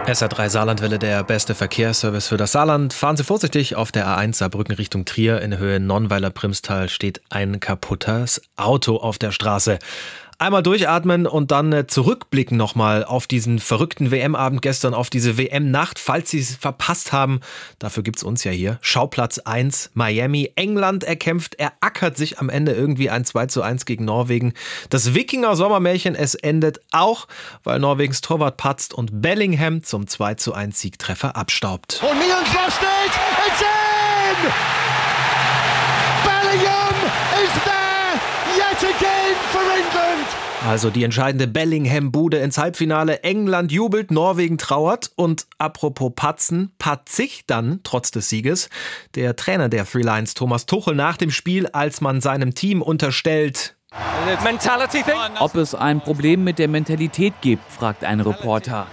SR3 Saarlandwelle, der beste Verkehrsservice für das Saarland. Fahren Sie vorsichtig auf der A1 Saarbrücken Richtung Trier. In Höhe Nonnweiler-Primstal steht ein kaputtes Auto auf der Straße. Einmal durchatmen und dann zurückblicken nochmal auf diesen verrückten WM-Abend gestern, auf diese WM-Nacht, falls Sie es verpasst haben. Dafür gibt's uns ja hier. Schauplatz 1, Miami. England erackert sich am Ende irgendwie ein 2:1 gegen Norwegen. Das Wikinger-Sommermärchen, es endet auch, weil Norwegens Torwart patzt und Bellingham zum 2:1 Siegtreffer abstaubt. Und Niels lost it! It's in! Bellingham is there yet again for England! Also die entscheidende Bellingham-Bude ins Halbfinale. England jubelt, Norwegen trauert. Und apropos Patzen, patzig dann, trotz des Sieges, der Trainer der Three Lions, Thomas Tuchel, nach dem Spiel, als man seinem Team unterstellt: Ob es ein Problem mit der Mentalität gibt, fragt ein Reporter.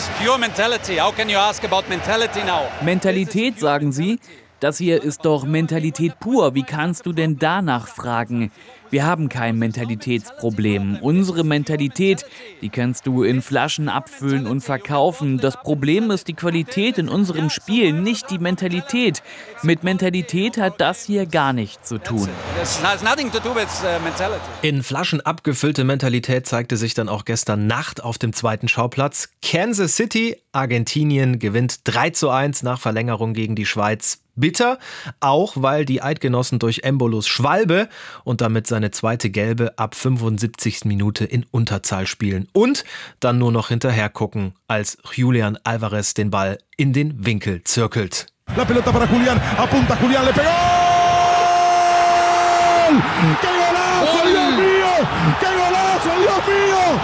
Mentalität, sagen Sie? Das hier ist doch Mentalität pur. Wie kannst du denn danach fragen? Wir haben kein Mentalitätsproblem. Unsere Mentalität, die kannst du in Flaschen abfüllen und verkaufen. Das Problem ist die Qualität in unserem Spiel, nicht die Mentalität. Mit Mentalität hat das hier gar nichts zu tun. In Flaschen abgefüllte Mentalität zeigte sich dann auch gestern Nacht auf dem zweiten Schauplatz. Kansas City, Argentinien gewinnt 3:1 nach Verlängerung gegen die Schweiz. Bitter, auch weil die Eidgenossen durch Embolos Schwalbe und damit seine zweite Gelbe ab 75. Minute in Unterzahl spielen und dann nur noch hinterher gucken, als Julian Alvarez den Ball in den Winkel zirkelt. La pelota para Julián, apunta Julián, le pegó! ¡Qué golazo, Dios mío! ¡Qué golazo, Dios mío!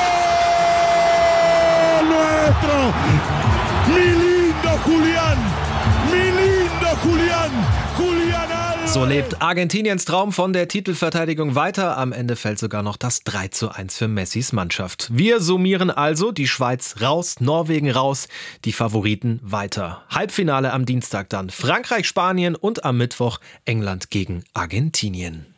¡Gol nuestro! ¡Mi lindo Julián! ¡Mi lindo Julián! ¡Julián Álvarez! So lebt Argentiniens Traum von der Titelverteidigung weiter. Am Ende fällt sogar noch das 3:1 für Messis Mannschaft. Wir summieren also: die Schweiz raus, Norwegen raus, die Favoriten weiter. Halbfinale am Dienstag dann Frankreich, Spanien und am Mittwoch England gegen Argentinien.